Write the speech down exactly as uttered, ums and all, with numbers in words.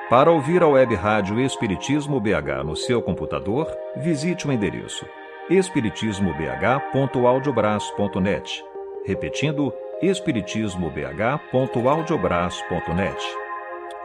Para ouvir a web rádio Espiritismo B H no seu computador, visite o endereço espiritismo b h ponto audiobras ponto net. Repetindo, espiritismo b h ponto audiobras ponto net.